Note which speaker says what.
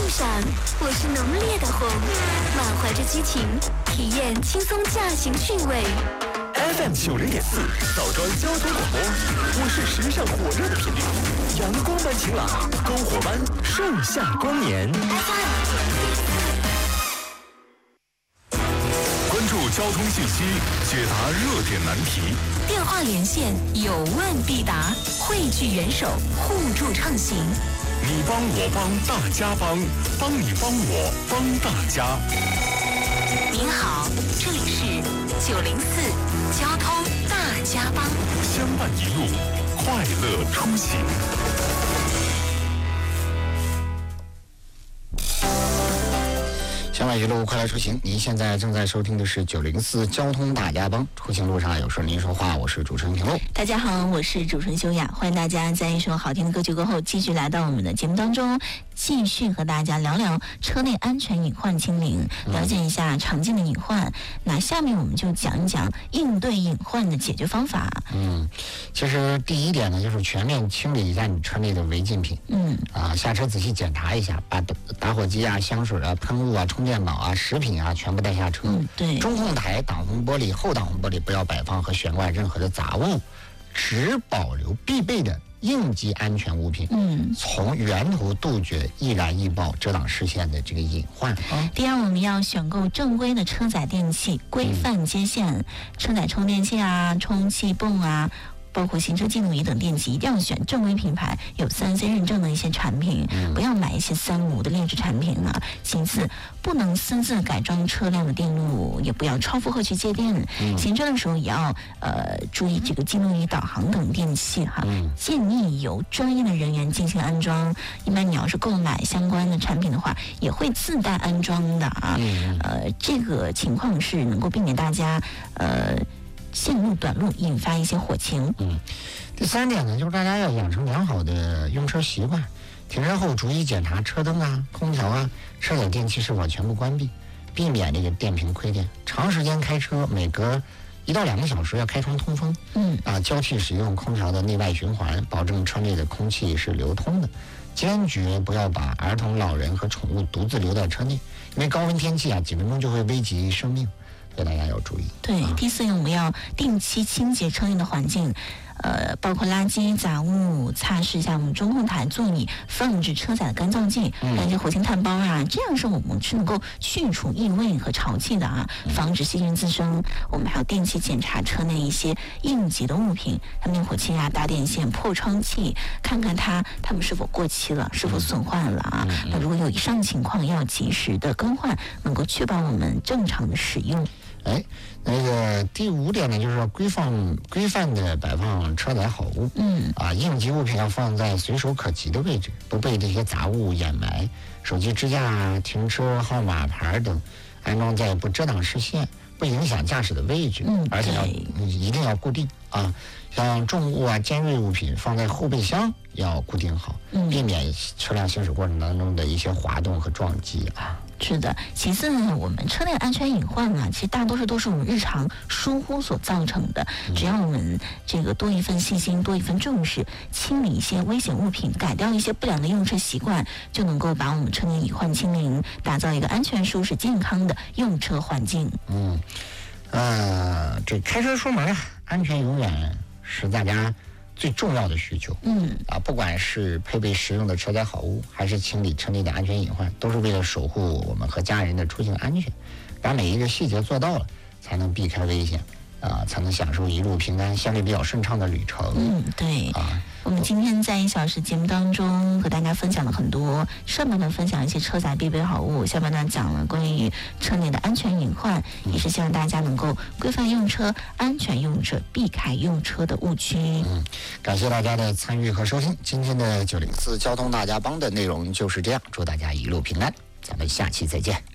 Speaker 1: 上，我是浓烈的红，满怀着激情，体验轻松驾行趣味。
Speaker 2: FM 90.4枣庄交通广播，我是时尚火热的频率，阳光般晴朗，篝火般盛夏光年。关注交通信息，解答热点难题，
Speaker 1: 电话连线，有问必答，汇聚人手，互助畅行。
Speaker 2: 你帮我帮大家帮，帮你帮我帮大家。
Speaker 1: 您好，这里是904交通大家帮，
Speaker 2: 相伴一路，快乐出行。
Speaker 3: 相伴一路，快乐出行。您现在正在收听的是904交通大家帮，出行路上有事您说话，我是主持人平路。
Speaker 4: 大家好，我是主持人修雅，欢迎大家在一首好听的歌曲过后，继续来到我们的节目当中，继续和大家聊聊车内安全隐患清零，了解一下常见的隐患。那下面我们就讲一讲应对隐患的解决方法。
Speaker 3: 其实第一点呢，就是全面清理一下你车内的违禁品。下车仔细检查一下，把打火机啊、香水啊、喷雾啊、充电宝啊、食品啊全部带下车。
Speaker 4: 对。
Speaker 3: 中控台、挡风玻璃、后挡风玻璃不要摆放和悬挂任何的杂物，只保留必备的应急安全物品。从源头杜绝易燃易爆、遮挡视线的这个隐患。
Speaker 4: 第二，我们要选购正规的车载电器，规范接线，车载充电器啊、充气泵啊，包括行车记录仪等电器，一定要选正规品牌，有3C 认证的一些产品，不要买一些3无的劣质产品啊。其次，不能私自改装车辆的电路，也不要超负荷去接电。行车的时候也要注意这个记录仪、导航等电器哈。建议由专业的人员进行安装。一般你要是购买相关的产品的话，也会自带安装的啊。这个情况是能够避免大家陷入短路，引发一些火情。
Speaker 3: 第三点呢，就是大家要养成良好的用车习惯，停车后逐一检查车灯啊、空调啊、车载电器是否全部关闭，避免这个电瓶亏电。长时间开车，每隔1到2个小时要开窗通风。交替使用空调的内外循环，保证车内的空气是流通的。坚决不要把儿童、老人和宠物独自留在车内，因为高温天气啊，几分钟就会危及生命。所以大家要注意。
Speaker 4: 对，第四，我们要定期清洁车内的环境，包括垃圾、杂物，擦拭一下我们中控台、座椅，放置车载的干燥剂，还有一些活性炭包啊，这样是我们是能够去除异味和潮气的啊，防止细菌滋生。我们还要定期检查车内一些应急的物品，像灭火器啊、大电线、破窗器，看看它们是否过期了，是否损坏了啊。那如果有以上情况，要及时的更换，能够确保我们正常的使用。
Speaker 3: 那个第5点呢，就是规范的摆放车载好物。应急物品要放在随手可及的位置，不被这些杂物掩埋。手机支架、停车号码牌等安装在不遮挡视线、不影响驾驶的位置，而且一定要固定啊。像重物啊、尖锐物品放在后备箱要固定好，避免车辆行驶过程当中的一些滑动和撞击啊。
Speaker 4: 是的，其次呢，我们车内安全隐患啊，其实大多数都是我们日常疏忽所造成的。只要我们这个多一份细心，多一份重视，清理一些危险物品，改掉一些不良的用车习惯，就能够把我们车内隐患清零，打造一个安全、舒适、健康的用车环境。
Speaker 3: 这开车出门，安全永远是大家最重要的需求。不管是配备实用的车载好物，还是清理车内的安全隐患，都是为了守护我们和家人的出行安全。把每一个细节做到了，才能避开危险才能享受一路平安、相对比较顺畅的旅程。
Speaker 4: 对。我们今天在1小时节目当中和大家分享了很多，上半段分享一些车载必备好物，下半段讲了关于车内的安全隐患，也是希望大家能够规范用车、安全用车，避开用车的误区。
Speaker 3: 感谢大家的参与和收听，今天的904交通大家帮的内容就是这样，祝大家一路平安，咱们下期再见。